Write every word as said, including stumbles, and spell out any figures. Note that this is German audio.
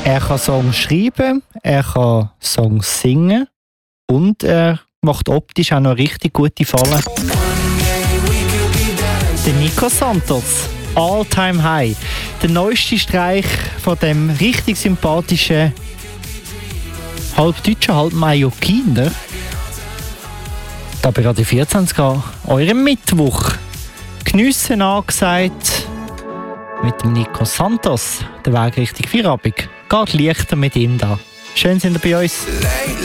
Er kann Songs schreiben, er kann Songs singen und er macht optisch auch noch richtig gute Fallen. Der Nico Santos, All Time High. Der neueste Streich von dem richtig sympathischen, halb deutschen, halb Mallorquiner. Da bei Radio vierzehn an eurem Mittwoch. Geniessen angesagt mit dem Nico Santos. Der Weg Richtung Feierabend. Geht leichter mit ihm da. Schön sind ihr bei uns.